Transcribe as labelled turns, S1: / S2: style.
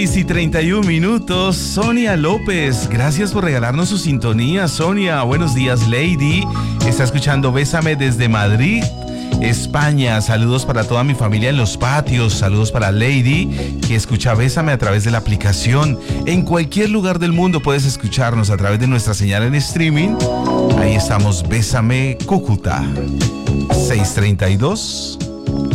S1: Y 31 minutos, Sonia López, gracias por regalarnos su sintonía. Sonia, buenos días, Lady. Está escuchando Bésame desde Madrid, España. Saludos para toda mi familia en los patios. Saludos para Lady, que escucha Bésame a través de la aplicación. En cualquier lugar del mundo puedes escucharnos a través de nuestra señal en streaming. Ahí estamos, Bésame Cúcuta. 6:32.